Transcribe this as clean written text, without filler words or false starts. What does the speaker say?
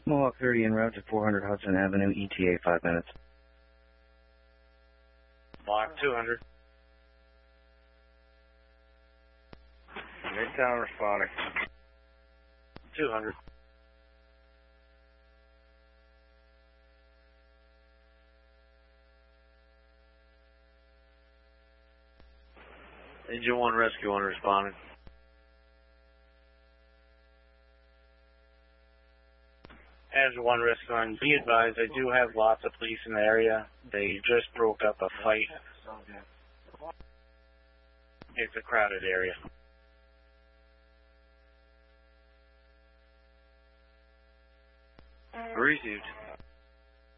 Mohawk 30 en route to 400 Hudson Avenue, ETA 5 minutes. Block 200. Midtown responding. 200. Engine 1 Rescue 1 responding. Engine 1 Rescue 1, be advised, I do have lots of police in the area. They just broke up a fight. It's a crowded area. Received.